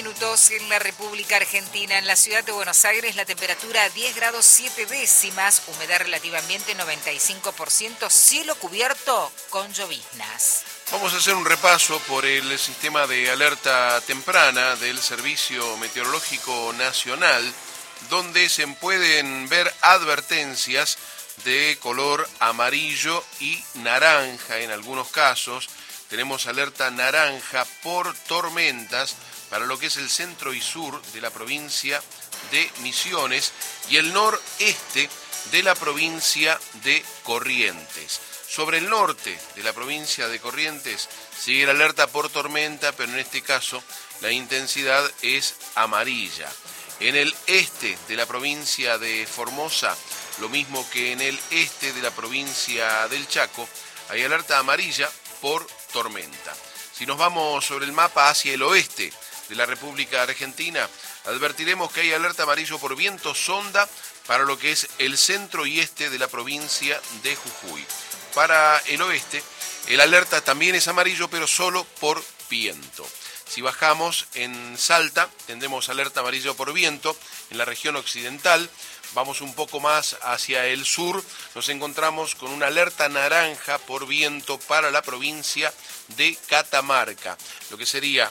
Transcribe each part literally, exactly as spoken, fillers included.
minutos en la República Argentina. En la ciudad de Buenos Aires la temperatura diez grados siete décimas, humedad relativa ambiente noventa y cinco por ciento, cielo cubierto con lloviznas. Vamos a hacer un repaso por el sistema de alerta temprana del Servicio Meteorológico Nacional, donde se pueden ver advertencias de color amarillo y naranja en algunos casos. Tenemos alerta naranja por tormentas para lo que es el centro y sur de la provincia de Misiones y el noreste de la provincia de Corrientes. Sobre el norte de la provincia de Corrientes sigue la alerta por tormenta, pero en este caso la intensidad es amarilla. En el este de la provincia de Formosa, lo mismo que en el este de la provincia del Chaco, hay alerta amarilla por tormenta. Si nos vamos sobre el mapa hacia el oeste de la República Argentina, advertiremos que hay alerta amarillo por viento sonda para lo que es el centro y este de la provincia de Jujuy. Para el oeste, el alerta también es amarillo, pero solo por viento. Si bajamos en Salta, tendremos alerta amarillo por viento en la región occidental. Vamos un poco más hacia el sur, nos encontramos con una alerta naranja por viento para la provincia de Catamarca, lo que sería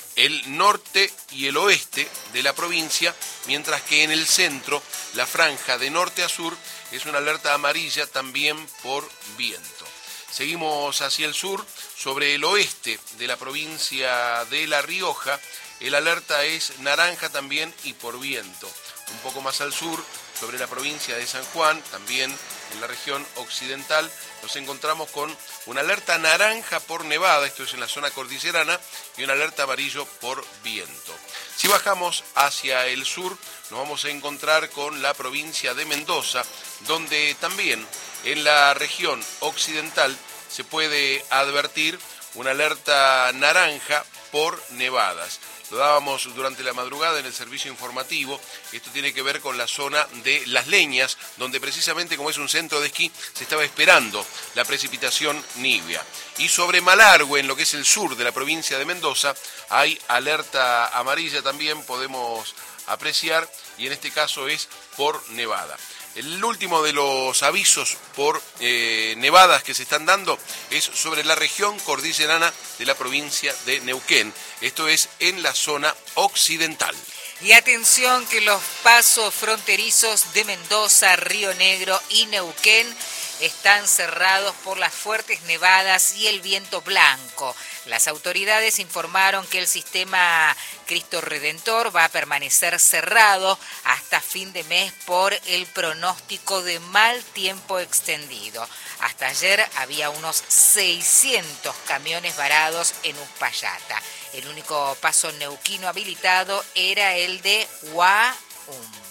el norte y el oeste de la provincia, mientras que en el centro, la franja de norte a sur, es una alerta amarilla también por viento. Seguimos hacia el sur, sobre el oeste de la provincia de La Rioja, el alerta es naranja también y por viento. Un poco más al sur, sobre la provincia de San Juan, también en la región occidental, nos encontramos con una alerta naranja por nevada, esto es en la zona cordillerana, y una alerta amarillo por viento. Si bajamos hacia el sur, nos vamos a encontrar con la provincia de Mendoza, donde también en la región occidental se puede advertir una alerta naranja por nevadas. Lo dábamos durante la madrugada en el servicio informativo. Esto tiene que ver con la zona de Las Leñas, donde precisamente como es un centro de esquí, se estaba esperando la precipitación nibia. Y sobre Malargüe, en lo que es el sur de la provincia de Mendoza, hay alerta amarilla también, podemos apreciar, y en este caso es por nevada. El último de los avisos por eh, nevadas que se están dando es sobre la región cordillerana de la provincia de Neuquén. Esto es en la zona occidental. Y atención que los pasos fronterizos de Mendoza, Río Negro y Neuquén están cerrados por las fuertes nevadas y el viento blanco. Las autoridades informaron que el sistema Cristo Redentor va a permanecer cerrado hasta fin de mes por el pronóstico de mal tiempo extendido. Hasta ayer había unos seiscientos camiones varados en Uspallata. El único paso neuquino habilitado era el de Huaum.